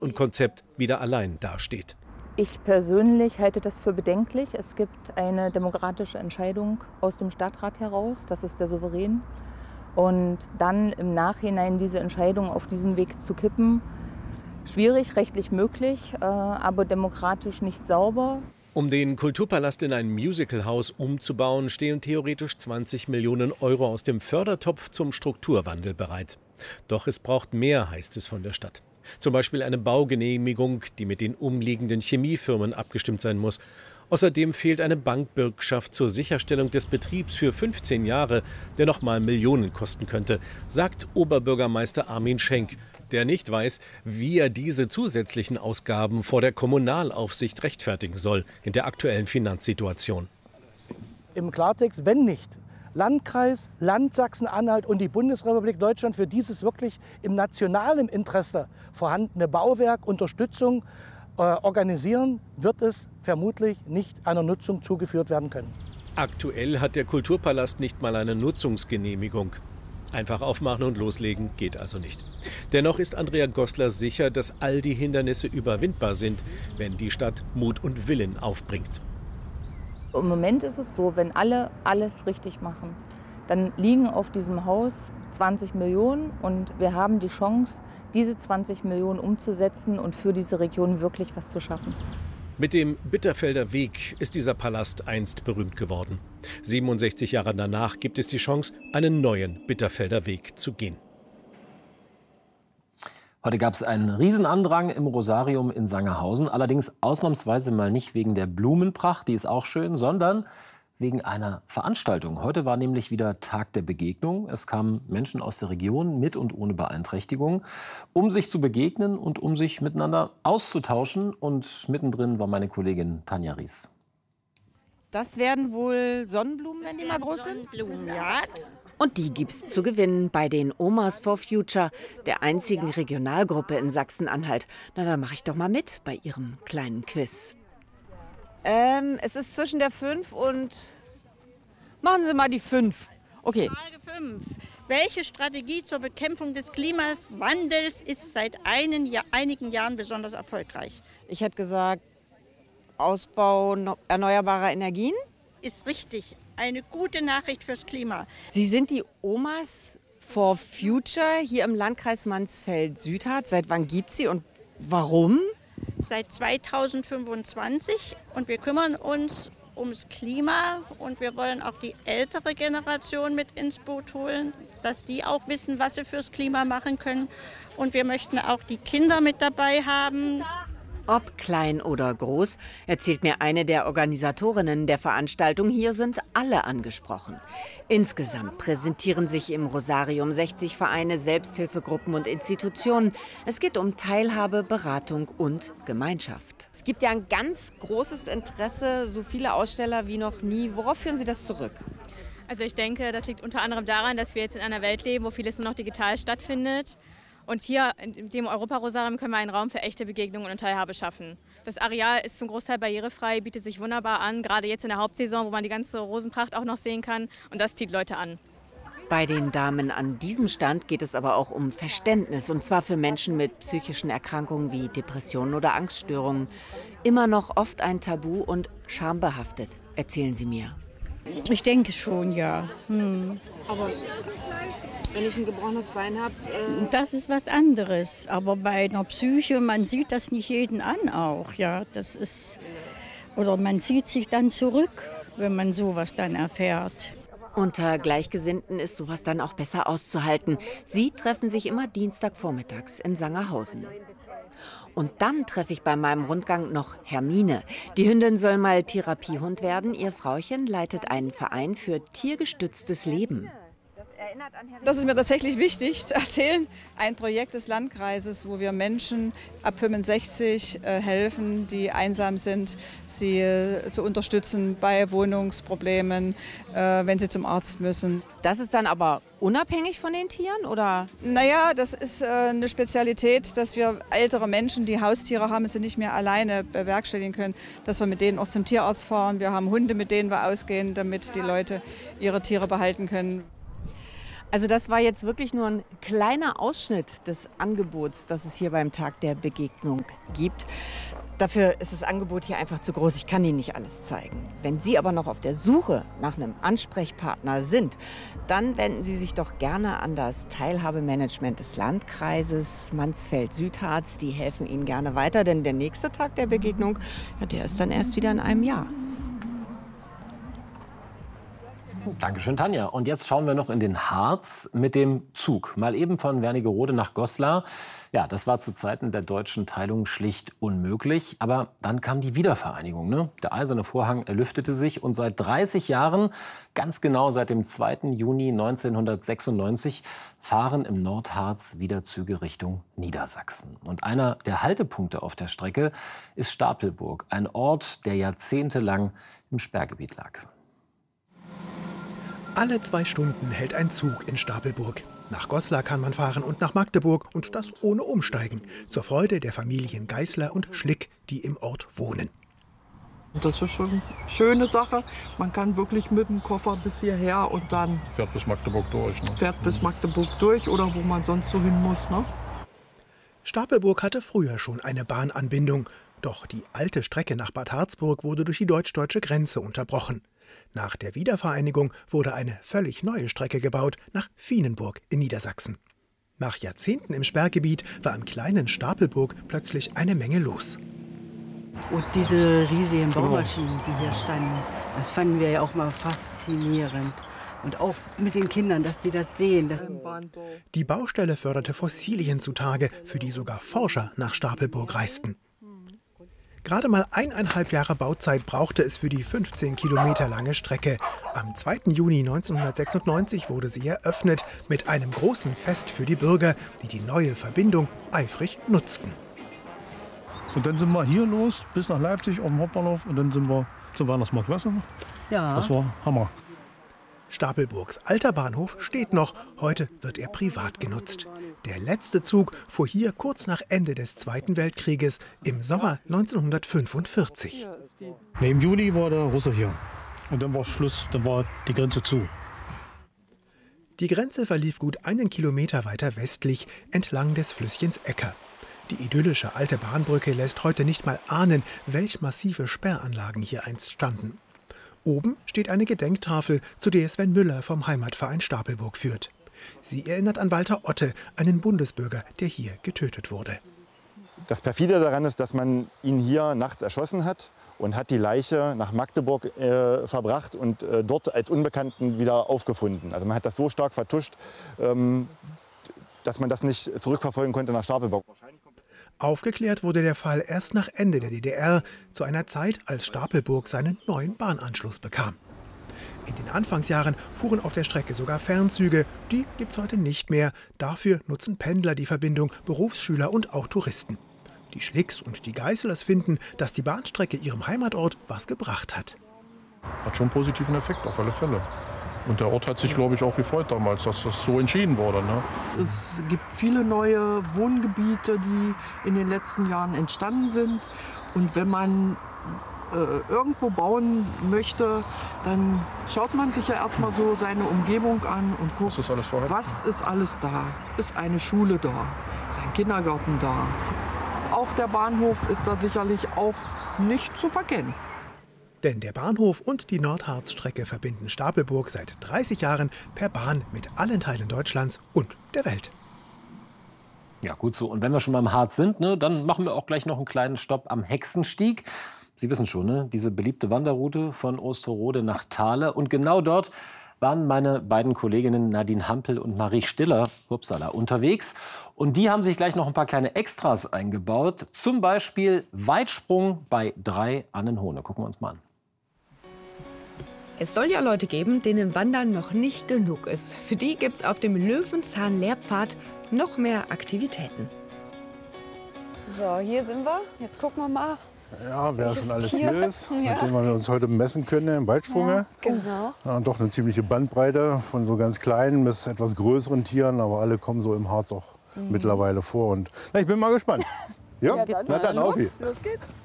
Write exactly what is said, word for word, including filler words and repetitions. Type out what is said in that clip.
und Konzept wieder allein dasteht. Ich persönlich halte das für bedenklich. Es gibt eine demokratische Entscheidung aus dem Stadtrat heraus, das ist der Souverän. Und dann im Nachhinein diese Entscheidung auf diesem Weg zu kippen, schwierig, rechtlich möglich, aber demokratisch nicht sauber. Um den Kulturpalast in ein Musicalhaus umzubauen, stehen theoretisch zwanzig Millionen Euro aus dem Fördertopf zum Strukturwandel bereit. Doch es braucht mehr, heißt es von der Stadt. Zum Beispiel eine Baugenehmigung, die mit den umliegenden Chemiefirmen abgestimmt sein muss. Außerdem fehlt eine Bankbürgschaft zur Sicherstellung des Betriebs für fünfzehn Jahre, der nochmal Millionen kosten könnte, sagt Oberbürgermeister Armin Schenk, der nicht weiß, wie er diese zusätzlichen Ausgaben vor der Kommunalaufsicht rechtfertigen soll in der aktuellen Finanzsituation. Im Klartext, wenn nicht Landkreis, Land Sachsen-Anhalt und die Bundesrepublik Deutschland für dieses wirklich im nationalen Interesse vorhandene Bauwerk Unterstützung äh, organisieren, wird es vermutlich nicht einer Nutzung zugeführt werden können. Aktuell hat der Kulturpalast nicht mal eine Nutzungsgenehmigung. Einfach aufmachen und loslegen geht also nicht. Dennoch ist Andrea Goslar sicher, dass all die Hindernisse überwindbar sind, wenn die Stadt Mut und Willen aufbringt. Im Moment ist es so, wenn alle alles richtig machen, dann liegen auf diesem Haus zwanzig Millionen und wir haben die Chance, diese zwanzig Millionen umzusetzen und für diese Region wirklich was zu schaffen. Mit dem Bitterfelder Weg ist dieser Palast einst berühmt geworden. siebenundsechzig Jahre danach gibt es die Chance, einen neuen Bitterfelder Weg zu gehen. Heute gab es einen Riesenandrang im Rosarium in Sangerhausen. Allerdings ausnahmsweise mal nicht wegen der Blumenpracht, die ist auch schön, sondern wegen einer Veranstaltung. Heute war nämlich wieder Tag der Begegnung. Es kamen Menschen aus der Region mit und ohne Beeinträchtigung, um sich zu begegnen und um sich miteinander auszutauschen. Und mittendrin war meine Kollegin Tanja Ries. Das werden wohl Sonnenblumen, wenn die mal groß sind? Sonnenblumen, ja. Und die gibt's zu gewinnen bei den Omas for Future, der einzigen Regionalgruppe in Sachsen-Anhalt. Na, dann mache ich doch mal mit bei Ihrem kleinen Quiz. Ähm, es ist zwischen der fünf und... Machen Sie mal die fünf. Okay. Frage fünf. Welche Strategie zur Bekämpfung des Klimawandels ist seit einen Jahr, einigen Jahren besonders erfolgreich? Ich hätte gesagt, Ausbau erneuerbarer Energien. Ist richtig. Eine gute Nachricht fürs Klima. Sie sind die Omas for Future hier im Landkreis Mansfeld-Südharz. Seit wann gibt es sie und warum? Seit zweitausendfünfundzwanzig und wir kümmern uns ums Klima und wir wollen auch die ältere Generation mit ins Boot holen, dass die auch wissen, was sie fürs Klima machen können. Und wir möchten auch die Kinder mit dabei haben. Ob klein oder groß, erzählt mir eine der Organisatorinnen der Veranstaltung, hier sind alle angesprochen. Insgesamt präsentieren sich im Rosarium sechzig Vereine, Selbsthilfegruppen und Institutionen. Es geht um Teilhabe, Beratung und Gemeinschaft. Es gibt ja ein ganz großes Interesse, so viele Aussteller wie noch nie. Worauf führen Sie das zurück? Also ich denke, das liegt unter anderem daran, dass wir jetzt in einer Welt leben, wo vieles nur noch digital stattfindet. Und hier in dem Europa-Rosarium können wir einen Raum für echte Begegnungen und Teilhabe schaffen. Das Areal ist zum Großteil barrierefrei, bietet sich wunderbar an, gerade jetzt in der Hauptsaison, wo man die ganze Rosenpracht auch noch sehen kann. Und das zieht Leute an. Bei den Damen an diesem Stand geht es aber auch um Verständnis, und zwar für Menschen mit psychischen Erkrankungen wie Depressionen oder Angststörungen. Immer noch oft ein Tabu und schambehaftet, erzählen sie mir. Ich denke schon, ja. Hm. Aber wenn ich ein gebrochenes Bein habe... Äh das ist was anderes. Aber bei einer Psyche, man sieht das nicht jeden an auch. Ja, das ist, oder man zieht sich dann zurück, wenn man sowas dann erfährt. Unter Gleichgesinnten ist sowas dann auch besser auszuhalten. Sie treffen sich immer Dienstagvormittags in Sangerhausen. Und dann treffe ich bei meinem Rundgang noch Hermine. Die Hündin soll mal Therapiehund werden. Ihr Frauchen leitet einen Verein für tiergestütztes Leben. Das ist mir tatsächlich wichtig zu erzählen. Ein Projekt des Landkreises, wo wir Menschen ab fünfundsechzig äh, helfen, die einsam sind, sie äh, zu unterstützen bei Wohnungsproblemen, äh, wenn sie zum Arzt müssen. Das ist dann aber unabhängig von den Tieren, oder? Naja, das ist äh, eine Spezialität, dass wir ältere Menschen, die Haustiere haben, sie nicht mehr alleine bewerkstelligen können, dass wir mit denen auch zum Tierarzt fahren. Wir haben Hunde, mit denen wir ausgehen, damit die Leute ihre Tiere behalten können. Also das war jetzt wirklich nur ein kleiner Ausschnitt des Angebots, das es hier beim Tag der Begegnung gibt. Dafür ist das Angebot hier einfach zu groß. Ich kann Ihnen nicht alles zeigen. Wenn Sie aber noch auf der Suche nach einem Ansprechpartner sind, dann wenden Sie sich doch gerne an das Teilhabemanagement des Landkreises Mansfeld-Südharz. Die helfen Ihnen gerne weiter, denn der nächste Tag der Begegnung, ja, der ist dann erst wieder in einem Jahr. Dankeschön, Tanja. Und jetzt schauen wir noch in den Harz mit dem Zug. Mal eben von Wernigerode nach Goslar. Ja, das war zu Zeiten der deutschen Teilung schlicht unmöglich. Aber dann kam die Wiedervereinigung. Ne? Der eiserne Vorhang erlüftete sich. Und seit dreißig Jahren, ganz genau seit dem zweiten Juni neunzehnhundertsechsundneunzig, fahren im Nordharz wieder Züge Richtung Niedersachsen. Und einer der Haltepunkte auf der Strecke ist Stapelburg. Ein Ort, der jahrzehntelang im Sperrgebiet lag. Alle zwei Stunden hält ein Zug in Stapelburg. Nach Goslar kann man fahren und nach Magdeburg und das ohne Umsteigen. Zur Freude der Familien Geißler und Schlick, die im Ort wohnen. Das ist schon eine schöne Sache. Man kann wirklich mit dem Koffer bis hierher und dann fährt bis Magdeburg durch. Ne? Fährt bis Magdeburg durch oder wo man sonst so hin muss. Ne? Stapelburg hatte früher schon eine Bahnanbindung. Doch die alte Strecke nach Bad Harzburg wurde durch die deutsch-deutsche Grenze unterbrochen. Nach der Wiedervereinigung wurde eine völlig neue Strecke gebaut nach Vienenburg in Niedersachsen. Nach Jahrzehnten im Sperrgebiet war im kleinen Stapelburg plötzlich eine Menge los. Und diese riesigen Baumaschinen, die hier standen, das fanden wir ja auch mal faszinierend. Und auch mit den Kindern, dass die das sehen. Dass die Baustelle förderte Fossilien zutage, für die sogar Forscher nach Stapelburg reisten. Gerade mal eineinhalb Jahre Bauzeit brauchte es für die fünfzehn Kilometer lange Strecke. Am zweiten Juni neunzehnhundertsechsundneunzig wurde sie eröffnet mit einem großen Fest für die Bürger, die die neue Verbindung eifrig nutzten. Und dann sind wir hier los bis nach Leipzig auf dem Hauptbahnhof und dann sind wir zum Weihnachtsmarkt. Weißt du noch? Ja. Das war Hammer. Stapelburgs alter Bahnhof steht noch, heute wird er privat genutzt. Der letzte Zug fuhr hier kurz nach Ende des Zweiten Weltkrieges im Sommer neunzehnhundertfünfundvierzig. Nee, im Juni war der Russe hier und dann war Schluss, dann war die Grenze zu. Die Grenze verlief gut einen Kilometer weiter westlich entlang des Flüsschens Ecker. Die idyllische alte Bahnbrücke lässt heute nicht mal ahnen, welch massive Sperranlagen hier einst standen. Oben steht eine Gedenktafel, zu der Sven Müller vom Heimatverein Stapelburg führt. Sie erinnert an Walter Otte, einen Bundesbürger, der hier getötet wurde. Das perfide daran ist, dass man ihn hier nachts erschossen hat und hat die Leiche nach Magdeburg äh, verbracht und äh, dort als Unbekannten wieder aufgefunden. Also man hat das so stark vertuscht, ähm, dass man das nicht zurückverfolgen konnte nach Stapelburg. Aufgeklärt wurde der Fall erst nach Ende der D D R, zu einer Zeit, als Stapelburg seinen neuen Bahnanschluss bekam. In den Anfangsjahren fuhren auf der Strecke sogar Fernzüge, die gibt es heute nicht mehr. Dafür nutzen Pendler die Verbindung, Berufsschüler und auch Touristen. Die Schlicks und die Geißlers finden, dass die Bahnstrecke ihrem Heimatort was gebracht hat. Hat schon einen positiven Effekt, auf alle Fälle. Und der Ort hat sich, glaube ich, auch gefreut damals, dass das so entschieden wurde. Ne? Es gibt viele neue Wohngebiete, die in den letzten Jahren entstanden sind. Und wenn man äh, irgendwo bauen möchte, dann schaut man sich ja erstmal so seine Umgebung an und guckt, was ist alles vorhanden? Was ist alles da? Ist eine Schule da? Ist ein Kindergarten da? Auch der Bahnhof ist da sicherlich auch nicht zu verkennen. Denn der Bahnhof und die Nordharzstrecke verbinden Stapelburg seit dreißig Jahren per Bahn mit allen Teilen Deutschlands und der Welt. Ja, gut so. Und wenn wir schon beim Harz sind, ne, dann machen wir auch gleich noch einen kleinen Stopp am Hexenstieg. Sie wissen schon, ne, diese beliebte Wanderroute von Osterode nach Thale. Und genau dort waren meine beiden Kolleginnen Nadine Hampel und Marie Stiller, upsala, unterwegs. Und die haben sich gleich noch ein paar kleine Extras eingebaut. Zum Beispiel Weitsprung bei drei Annenhohne. Gucken wir uns mal an. Es soll ja Leute geben, denen Wandern noch nicht genug ist. Für die gibt's auf dem Löwenzahn-Lehrpfad noch mehr Aktivitäten. So, hier sind wir. Jetzt gucken wir mal. Ja, wer schon alles Tier. hier ist, Ja. mit dem wir uns heute messen können im Weitsprung. Ja, genau. Ja, doch eine ziemliche Bandbreite von so ganz kleinen bis etwas größeren Tieren, aber alle kommen so im Harz auch Mhm. mittlerweile vor. Und na, ich bin mal gespannt. Ja, Ja, dann, na dann, los. auf geht's. Los geht's.